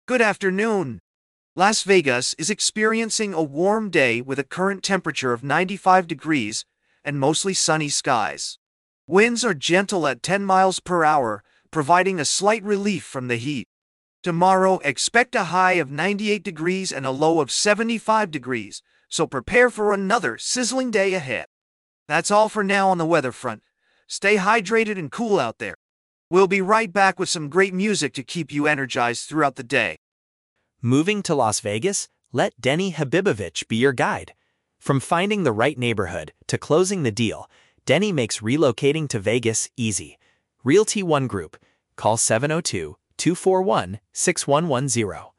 Good afternoon. Las Vegas is experiencing a warm day with a current temperature of 95 degrees and mostly sunny skies. Winds are gentle at 10 miles per hour, providing a slight relief from the heat. Tomorrow, expect a high of 98 degrees and a low of 75 degrees, so prepare for another sizzling day ahead. That's all for now on the weather front. Stay hydrated and cool out there. We'll be right back with some great music to keep you energized throughout the day. Moving to Las Vegas? Let Denny Habibovich be your guide. From finding the right neighborhood to closing the deal, Denny makes relocating to Vegas easy. Realty One Group. Call 702-241-6110.